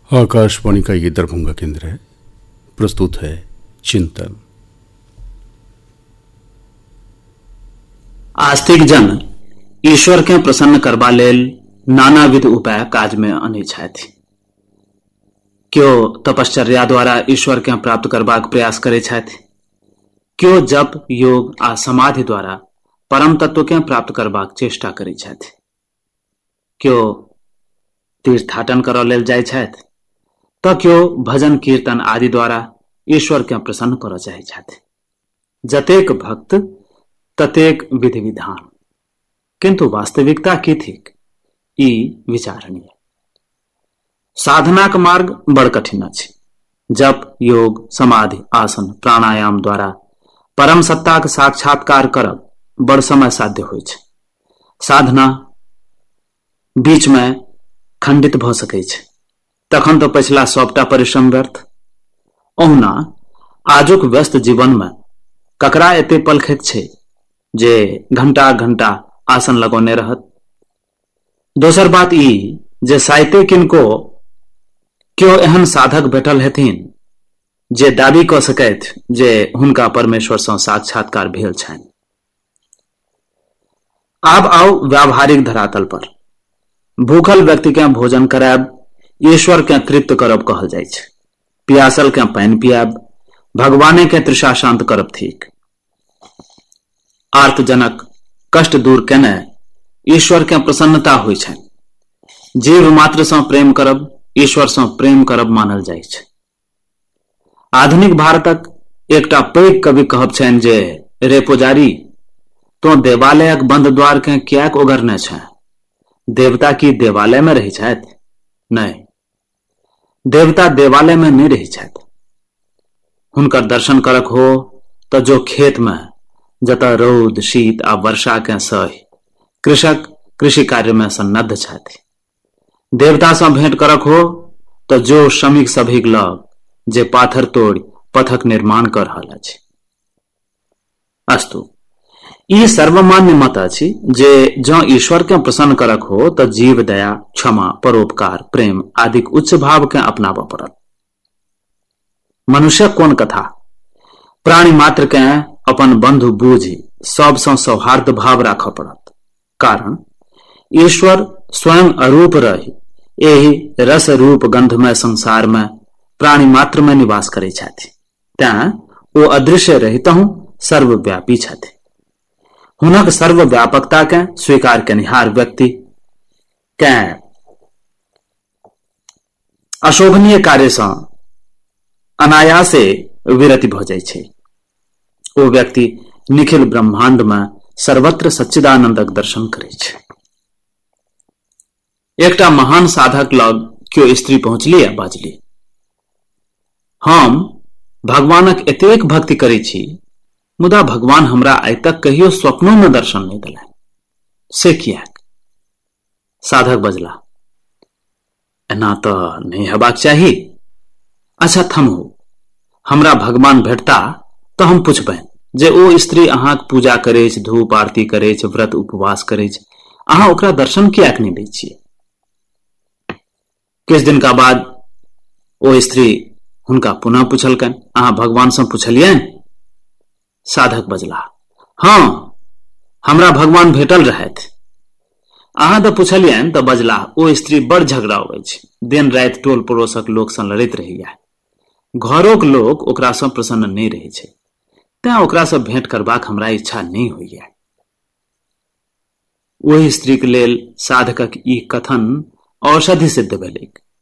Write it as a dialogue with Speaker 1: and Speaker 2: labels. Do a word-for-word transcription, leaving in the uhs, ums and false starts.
Speaker 1: आकाशवाणी का ये दरभंगा केंद्र है। प्रस्तुत है चिंतन।
Speaker 2: आस्तिक जन ईश्वर के प्रसन्न करबा लेल नानाविध उपाय काज में अनै छथि। क्यों तपश्चर्या द्वारा ईश्वर के प्राप्त करबाक प्रयास करे छथि, क्यों जप योग आ समाधि द्वारा परम तत्व के प्राप्त करबाक चेष्टा करे छथि, क्यों तीर्थाटन करऽ लेल जाय छथि, तो क्यों भजन कीर्तन आदि द्वारा ईश्वर के प्रसन्न करऽ चाहे छथि। जतेक भक्त ततेक विधि विधान, किंतु वास्तविकता की थिक ई विचारणीय। साधनाक मार्ग बड़ कठिन अछि। जप योग समाधि आसन प्राणायाम द्वारा परम सत्ताक साक्षात्कार करब बड़ समय साध्य होइ छै। साधना बीच में खंडित भ सकै छै, तखन तो पछिला सबटा परिश्रम व्यर्थ। ओहुना आजुक व्यस्त जीवन में ककरा एते पलखैत छै जे घंटा घंटा आसन लगौने रहत। दोसर बात ई जे साइते किनको क्यों एहन साधक भेटल हेथिन जे दाबी क सकैत जे हुनका परमेश्वर सँ साक्षात्कार भेल छनि। आब आओ व्यावहारिक धरातल पर। भूखल व्यक्ति के भोजन करायब ईश्वर के तृप्त करब कहल जाइ छै। प्यासल के पानि पियाब भगवाने के तृषा शांत करब थिक। आर्तजनक कष्ट दूर केने ईश्वर के प्रसन्नता होइ छनि। जीव मात्र सँ प्रेम करब ईश्वर सँ प्रेम करब मानल जाइ छै। आधुनिक भारतक एकटा पैघ कवि कहब छनि जे रे पुजारी, तो देवालयक बंद द्वार के कियाक ओगरने छै? देवता की देवालय में रही छथि? नहीं, देवता देवालय में नहीं रही छथि। हुनकर दर्शन करक हो तो जो खेत में जतऽ रौद शीत आ वर्षा के सही कृषक कृषि कार्य में सन्नद्ध छथि। देवता सँ भेंट करक हो तो जो श्रमिक सभीक लग जे पाथर तोड़ पथक निर्माण कर रहल अछि। अस्तु, ई सर्वमान्य मत अछि जे जँ ईश्वर के प्रसन्न करक हो तो जीव दया क्षमा परोपकार प्रेम आदि उच्च भाव के अपनाबऽ पड़त। मनुष्य कोन कथा प्राणी मात्र के अपन बंधु बूझी सब सँ सौहार्द भाव राखऽ पड़त। कारण ईश्वर स्वयं अरूप रही एहि रस रूप गंधमय संसार में प्राणी मात्र में निवास करे छथि। तें ओ अदृश्य रहितहु सर्वव्यापी छथि। हुनक सर्वव्यापकता के स्वीकार केनिहार व्यक्ति के अशोभनीय कार्य सँ अनायासे विरति भ जाइ छै। ओ व्यक्ति निखिल ब्रह्मांड में सर्वत्र सच्चिदानंदक दर्शन करे छै। एकटा महान साधक लग क्यों स्त्री पहुंचली आ बाजली, हम भगवानक एतेक भक्ति करे छी, मुदा भगवान हमरा आइ तक कहियो स्वप्नों में दर्शन नहीं देलनि, से कियाक? साधक बजला, एना तो नहीं हेबाक चाही। अच्छा थमू, हमरा भगवान भेटता तो हम पुछबनि जे ओ स्त्री अहाँक पूजा करे छै, धूप आरती करे छै, व्रत उपवास करे छै, अहाँ ओकरा दर्शन कियाक नहीं दै छियै? किछ दिन का बाद ओ स्त्री हुनका पुनः पूछलकनि, अहाँ भगवान सँ पुछलियनि? साधक बजला, हाँ, हमरा भगवान भेटल रहथि। अहाँ तो पुछलियनि तो बजला, ओ स्त्री बड़ झगड़ा अछि, दिन राति टोल पड़ोसक लोक सँ लड़ैत रहैया। घरोक लोक ओकरा सँ प्रसन्न नहीं रहै छै, तें ओकरा सँ भेंट करबाक हमरा इच्छा नहीं होइया। ओहि स्त्रीक लेल साधकक ई कथन औषधि सिद्ध भेलैक।